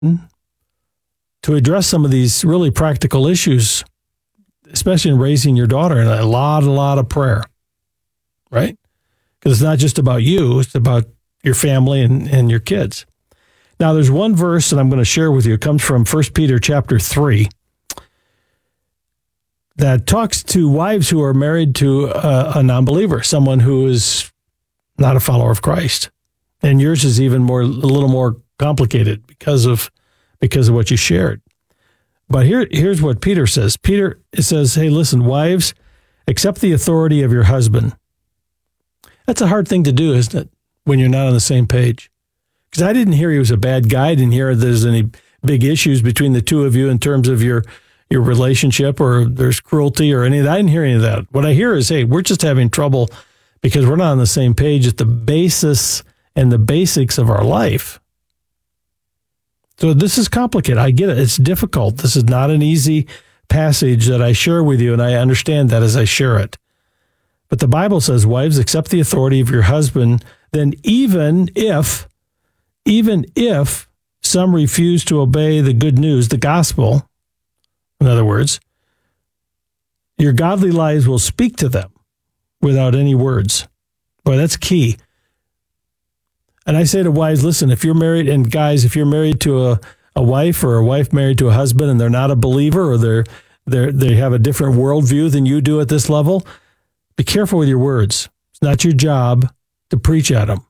to address some of these really practical issues, especially in raising your daughter, and a lot of prayer, right? Because it's not just about you, it's about your family and your kids. Now, there's one verse that I'm going to share with you. It comes from 1 Peter chapter 3 that talks to wives who are married to a non-believer, someone who is not a follower of Christ. And yours is even a little more complicated because of what you shared. But here's what Peter says. It says, hey, listen, wives, accept the authority of your husband. That's a hard thing to do, isn't it, when you're not on the same page? Because I didn't hear he was a bad guy. I didn't hear there's any big issues between the two of you in terms of your relationship, or there's cruelty or any of that. I didn't hear any of that. What I hear is, hey, we're just having trouble because we're not on the same page at the basis and the basics of our life. So this is complicated. I get it. It's difficult. This is not an easy passage that I share with you, and I understand that as I share it. But the Bible says, wives, accept the authority of your husband, then even if some refuse to obey the good news, the gospel, in other words, your godly lives will speak to them without any words. Boy, that's key. And I say to wives, listen, if you're married, and guys, if you're married to a wife, or a wife married to a husband, and they're not a believer, or they have a different worldview than you do at this level, be careful with your words. It's not your job to preach at them.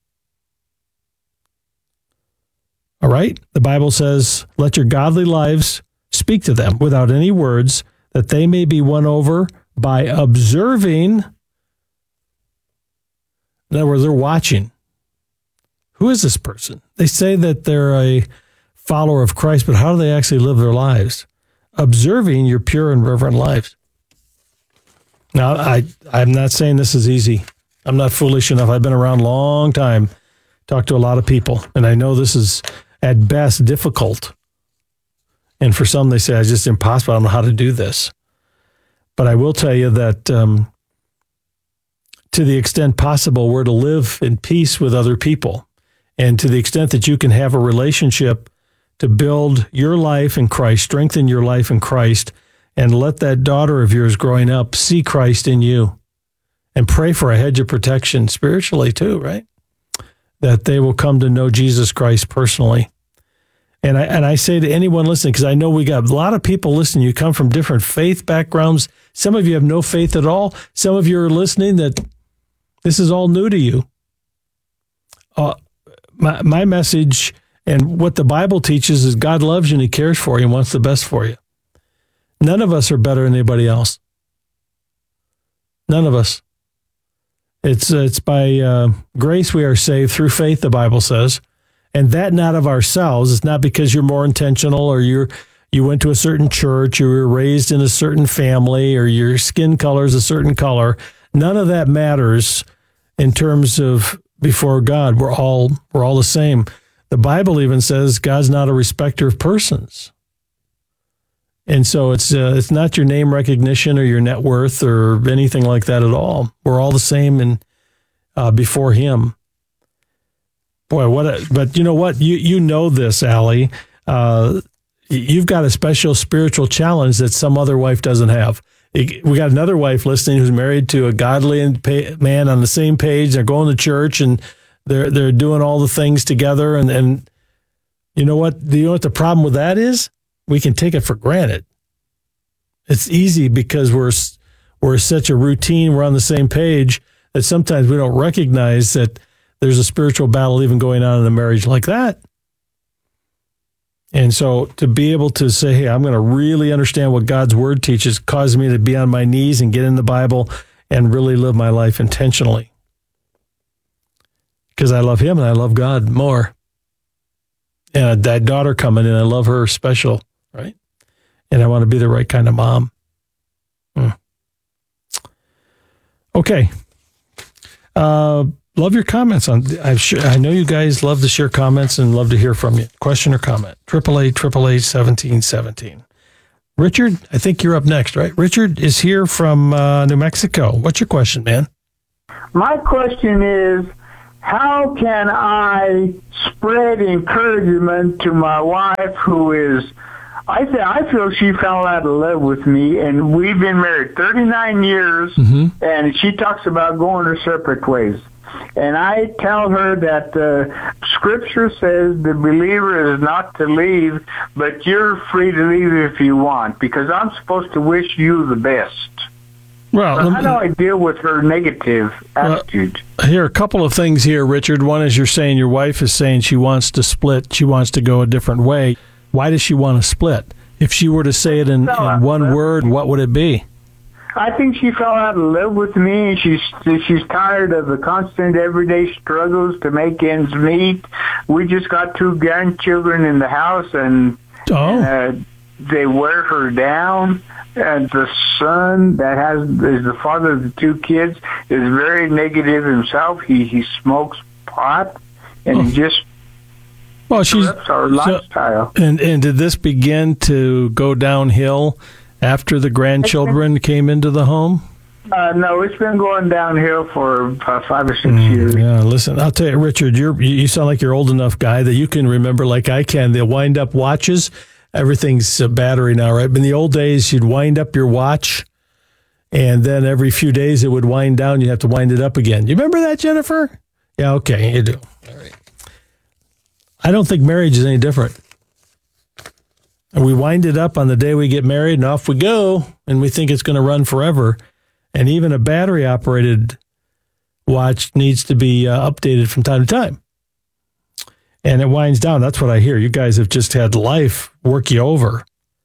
All right? The Bible says, let your godly lives speak to them without any words, that they may be won over by observing. In other words, they're watching. Who is this person? They say that they're a follower of Christ, but how do they actually live their lives? Observing your pure and reverent lives. Now, I'm not saying this is easy. I'm not foolish enough. I've been around a long time, talked to a lot of people, and I know this is at best difficult. And for some, they say, it's just impossible. I don't know how to do this. But I will tell you that to the extent possible, we're to live in peace with other people. And to the extent that you can have a relationship to build your life in Christ, strengthen your life in Christ, and let that daughter of yours growing up see Christ in you. And pray for a hedge of protection spiritually too, right? That they will come to know Jesus Christ personally. And I say to anyone listening, because I know we got a lot of people listening, you come from different faith backgrounds. Some of you have no faith at all. Some of you are listening that this is all new to you. My message and what the Bible teaches is God loves you and he cares for you and wants the best for you. None of us are better than anybody else. None of us. It's by grace we are saved through faith, the Bible says. And that not of ourselves. It's not because you're more intentional, or you went to a certain church, you were raised in a certain family, or your skin color is a certain color. None of that matters in terms of before God. We're all the same. The Bible even says God's not a respecter of persons. And so it's not your name recognition or your net worth or anything like that at all. We're all the same before him. Boy, but you know what? You know this, Allie. You've got a special spiritual challenge that some other wife doesn't have. We got another wife listening who's married to a godly man on the same page. They're going to church and they're doing all the things together. And you know what? Do you know what the problem with that is? We can take it for granted. It's easy because we're such a routine. We're on the same page that sometimes we don't recognize that there's a spiritual battle even going on in a marriage like that. And so to be able to say, hey, I'm going to really understand what God's word teaches, causes me to be on my knees and get in the Bible and really live my life intentionally. Because I love him and I love God more. And that daughter coming in, I love her special, right? And I want to be the right kind of mom. Okay. Love your comments on. I know you guys love to share comments and love to hear from you. Question or comment? 888-888-1717. Richard, I think you're up next, right? Richard is here from New Mexico. What's your question, man? My question is, how can I spread encouragement to my wife who is, I feel she fell out of love with me, and we've been married 39 years, and she talks about going her separate ways. And I tell her that Scripture says the believer is not to leave, but you're free to leave if you want, because I'm supposed to wish you the best. Well, so how do I deal with her negative attitude? Here are a couple of things here, Richard. One is you're saying your wife is saying she wants to split, she wants to go a different way. Why does she want to split? If she were to say it in one word, what would it be? I think she fell out of love with me, and she's tired of the constant everyday struggles to make ends meet. We just got 2 grandchildren in the house, and they wear her down. And the son that is the father of the 2 kids is very negative himself. He smokes pot, and he just interrupts our lifestyle. And did this begin to go downhill after the grandchildren came into the home? No, it's been going downhill for 5 or 6 years. Yeah, listen, I'll tell you, Richard, you sound like you're old enough guy that you can remember, like I can, the wind-up watches. Everything's a battery now, right? But in the old days, you'd wind up your watch, and then every few days it would wind down. You have to wind it up again. You remember that, Jennifer? Yeah, okay, you do. All right. I don't think marriage is any different. And we wind it up on the day we get married, and off we go, and we think it's going to run forever. And even a battery-operated watch needs to be updated from time to time. And it winds down. That's what I hear. You guys have just had life work you over.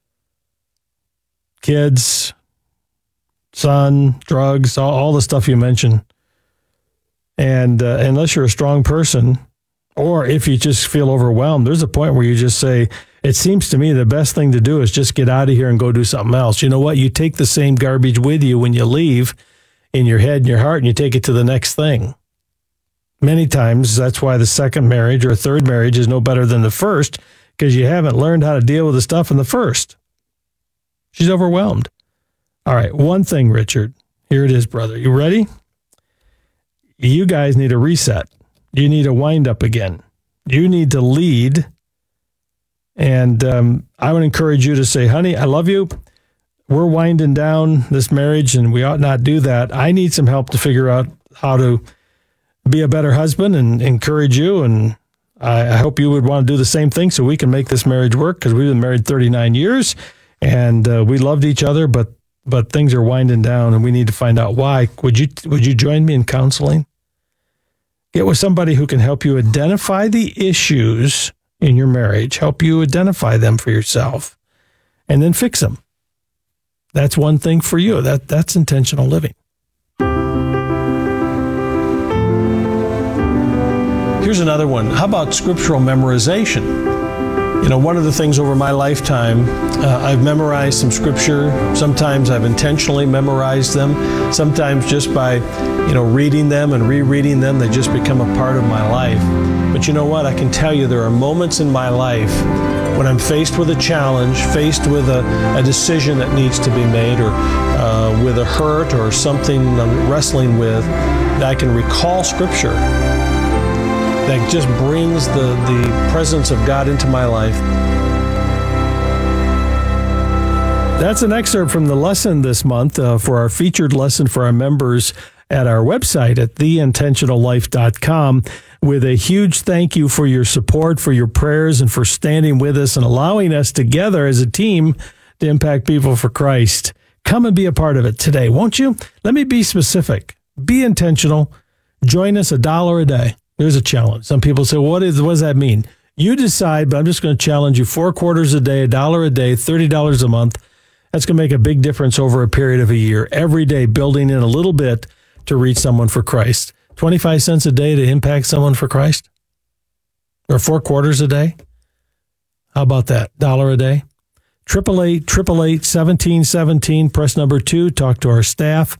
Kids, son, drugs, all the stuff you mentioned. And unless you're a strong person, or if you just feel overwhelmed, there's a point where you just say, it seems to me the best thing to do is just get out of here and go do something else. You know what? You take the same garbage with you when you leave in your head and your heart, and you take it to the next thing. Many times, that's why the second marriage or third marriage is no better than the first, because you haven't learned how to deal with the stuff in the first. She's overwhelmed. All right, one thing, Richard. Here it is, brother. You ready? You guys need a reset. You need a wind up again. You need to lead. And I would encourage you to say, honey, I love you. We're winding down this marriage, and we ought not do that. I need some help to figure out how to be a better husband and encourage you. And I hope you would want to do the same thing so we can make this marriage work, because we've been married 39 years and we loved each other, but things are winding down and we need to find out why. Would you join me in counseling? Get with somebody who can help you identify the issues in your marriage, help you identify them for yourself, and then fix them. That's one thing for you. That's intentional living. Here's another one. How about scriptural memorization? You know, one of the things over my lifetime, I've memorized some scripture. Sometimes I've intentionally memorized them. Sometimes just by, reading them and rereading them, they just become a part of my life. But you know what? I can tell you there are moments in my life when I'm faced with a challenge, faced with a decision that needs to be made, or with a hurt or something I'm wrestling with, that I can recall scripture that just brings the presence of God into my life. That's an excerpt from the lesson this month for our featured lesson for our members at our website at theintentionallife.com, with a huge thank you for your support, for your prayers, and for standing with us and allowing us together as a team to impact people for Christ. Come and be a part of it today, won't you? Let me be specific. Be intentional. Join us $1 a day. There's a challenge. Some people say, what does that mean? You decide, but I'm just going to challenge you 4 quarters a day, $1 a day, $30 a month. That's going to make a big difference over a period of a year. Every day, building in a little bit to reach someone for Christ. 25 cents a day to impact someone for Christ? Or 4 quarters a day? How about that? $1 a day? 888-888-1717. Press number 2. Talk to our staff.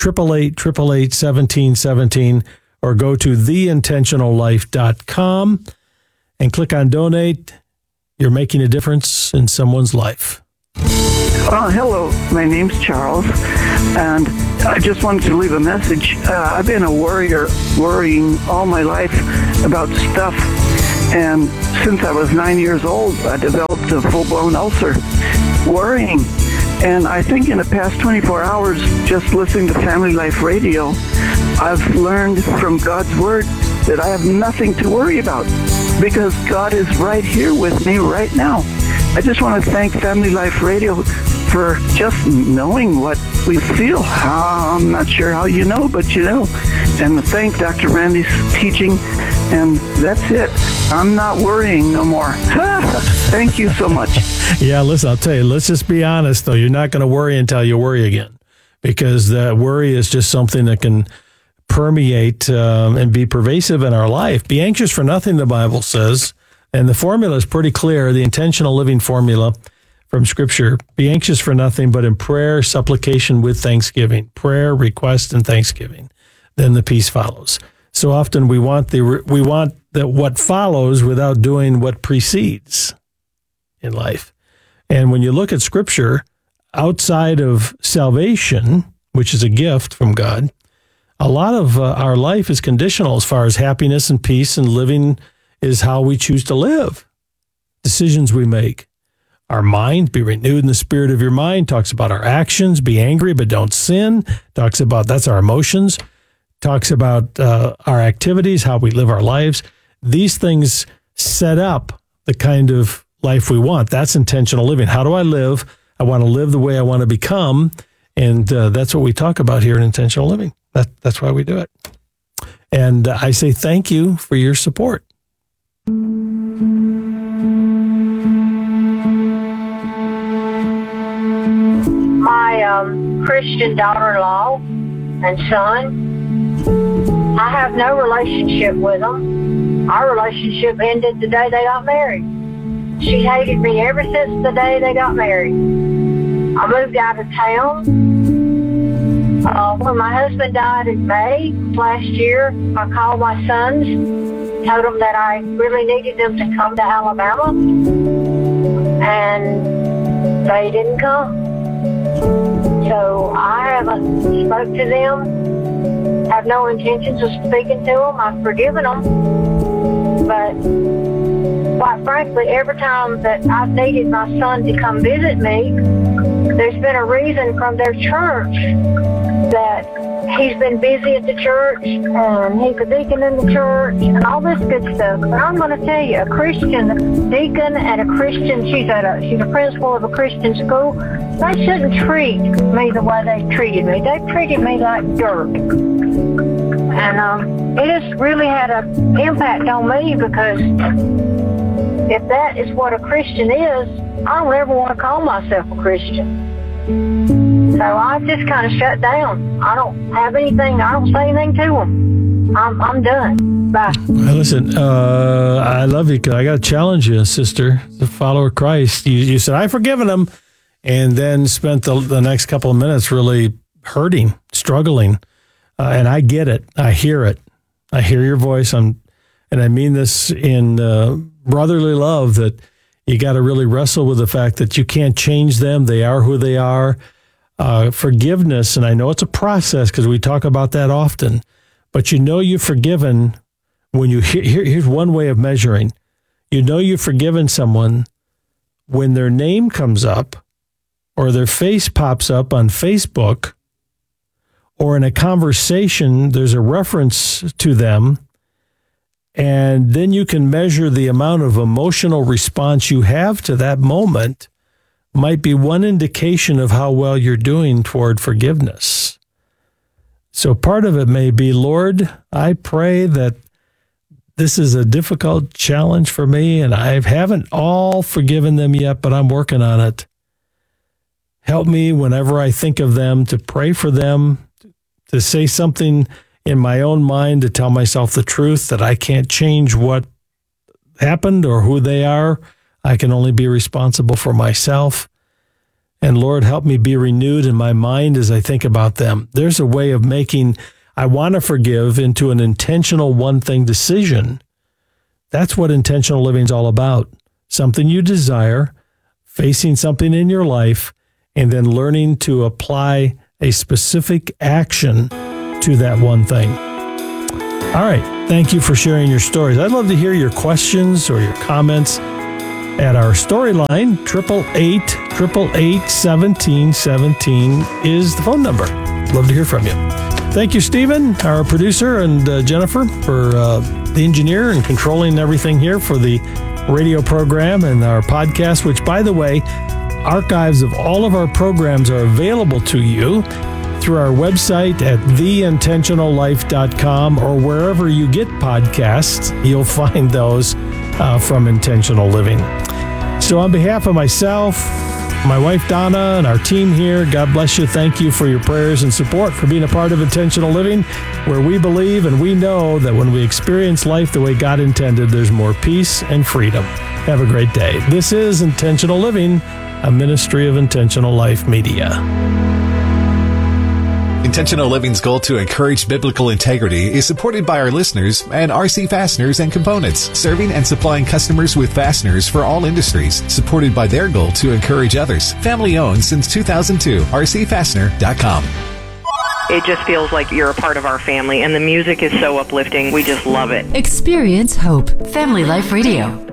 888-888-1717. Or go to theintentionallife.com and click on donate. You're making a difference in someone's life. Hello, my name's Charles, and I just wanted to leave a message. I've been a worrying all my life about stuff, and since I was 9 years old, I developed a full-blown ulcer, worrying. And I think in the past 24 hours, just listening to Family Life Radio, I've learned from God's Word that I have nothing to worry about because God is right here with me right now. I just want to thank Family Life Radio for just knowing what we feel. I'm not sure how you know, but you know. And thank Dr. Randy's teaching. And that's it. I'm not worrying no more. Thank you so much. Yeah, listen, I'll tell you, let's just be honest, though. You're not going to worry until you worry again, because that worry is just something that can permeate and be pervasive in our life. Be anxious for nothing, the Bible says. And the formula is pretty clear, the intentional living formula from Scripture. Be anxious for nothing, but in prayer, supplication with thanksgiving. Prayer, request, and thanksgiving. Then the peace follows. So often we want what follows without doing what precedes in life. And when you look at Scripture, outside of salvation, which is a gift from God, a lot of our life is conditional as far as happiness and peace, and living is how we choose to live. Decisions we make. Our mind, be renewed in the spirit of your mind, talks about our actions. Be angry, but don't sin. Talks about, that's our emotions. Talks about our activities, how we live our lives. These things set up the kind of life we want. That's intentional living. How do I live? I want to live the way I want to become. And that's what we talk about here in intentional living. That's why we do it. And I say thank you for your support. My Christian daughter-in-law and son, I have no relationship with them. Our relationship ended the day they got married. She hated me ever since the day they got married. I moved out of town. When my husband died in May last year, I called my sons, told them that I really needed them to come to Alabama, and they didn't come. So I haven't spoke to them, have no intentions of speaking to them. I've forgiven them. But quite frankly, every time that I've needed my son to come visit me, there's been a reason from their church that he's been busy at the church and he's a deacon in the church and all this good stuff. But I'm going to tell you, a Christian deacon and a Christian, she's a principal of a Christian school, they shouldn't treat me the way they treated me. They treated me like dirt. And it has really had an impact on me, because if that is what a Christian is, I don't ever want to call myself a Christian. So I just kind of shut down. I don't have anything. I don't say anything to them. I'm done. Bye. Well, listen, I love you. I got to challenge you, sister, the follower of Christ. You said, I've forgiven them, and then spent the next couple of minutes really hurting, struggling. And I get it. I hear it. I hear your voice. And I mean this in brotherly love, that you got to really wrestle with the fact that you can't change them. They are who they are. Forgiveness, and I know it's a process because we talk about that often, but you know you've forgiven when you here's one way of measuring. You know you've forgiven someone when their name comes up or their face pops up on Facebook, or in a conversation there's a reference to them, and then you can measure the amount of emotional response you have to that moment. Might be one indication of how well you're doing toward forgiveness. So part of it may be, Lord, I pray that this is a difficult challenge for me, and I haven't all forgiven them yet, but I'm working on it. Help me whenever I think of them to pray for them, to say something in my own mind, to tell myself the truth that I can't change what happened or who they are. I can only be responsible for myself. And Lord, help me be renewed in my mind as I think about them. There's a way of making I want to forgive into an intentional one-thing decision. That's what intentional living is all about. Something you desire, facing something in your life, and then learning to apply a specific action to that one thing. All right. Thank you for sharing your stories. I'd love to hear your questions or your comments at our storyline. 888-888-1717 is the phone number. Love to hear from you. Thank you, Stephen, our producer, and Jennifer for the engineer and controlling everything here for the radio program and our podcast, which, by the way, archives of all of our programs are available to you through our website at theintentionallife.com, or wherever you get podcasts, you'll find those from Intentional Living. So on behalf of myself, my wife Donna, and our team here, God bless you. Thank you for your prayers and support, for being a part of Intentional Living, where we believe and we know that when we experience life the way God intended, there's more peace and freedom. Have a great day. This is Intentional Living, a ministry of Intentional Life Media. Intentional Living's goal to encourage biblical integrity is supported by our listeners and RC Fasteners and Components, serving and supplying customers with fasteners for all industries, supported by their goal to encourage others. Family owned since 2002, rcfastener.com. It just feels like you're a part of our family, and the music is so uplifting. We just love it. Experience hope. Family Life Radio.